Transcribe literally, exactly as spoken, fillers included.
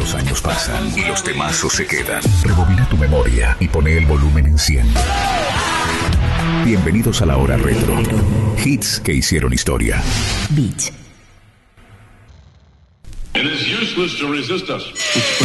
Los años pasan y los temazos se quedan. Rebobina tu memoria y pone el volumen en cien. Bienvenidos a la hora retro. Hits que hicieron historia. Beat. It is useless to resist us.